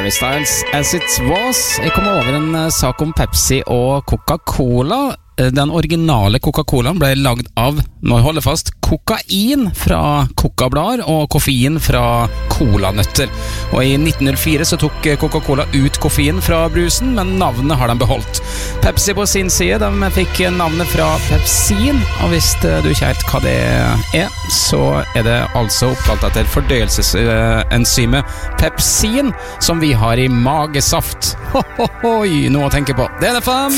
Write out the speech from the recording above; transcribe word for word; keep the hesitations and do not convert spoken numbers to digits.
Harry Styles, As It Was. Jeg kom over en uh, sak om Pepsi og Coca-Cola. Den originale Coca-Colaen ble laget av, nå holder jeg fast, kokain fra kokablader og koffein fra colanøtter. Og i nitten null fire så tok Coca-Cola ut koffein fra brusen, men navnet har de beholdt. Pepsi på sin side, de fikk navnet fra pepsin, og hvis du ikke vet hva det er, så er det altså oppkalt etter fordøyelsesenzymet pepsin, som vi har i magesaft. Ho, ho, hoi, noe å tenke på. Det er det faen!